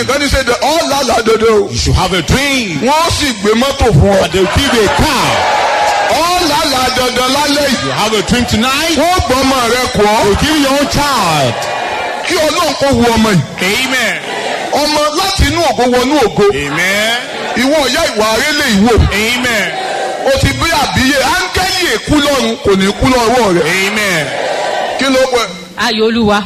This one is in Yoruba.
ẹnìkan ní ṣe ọ́ lálàá dodo. You should have a dream. Wọ́n sì gbé mọ́tò fún ọ. And they'll give you a car. Ọ́ lálàá dandan lálẹ́ yìí. You have a dream tonight. Wọ́n gbọ́ ọmọ rẹ kọ́. They'll give you your own child. Kí Ọlọ́run kó wu ọmọ yìí. Amen. Ọmọ láti inú ògo wọnú ògo. Amen. Ìwọ ìyá ìwà arélé ìwò. Amen. O ti bí àbíyé áńgẹ́lì èkú lọ́run kò ní kú lọ́wọ́ rẹ̀. Amen. Kí ló pẹ́? Ayọ̀ Olúwa.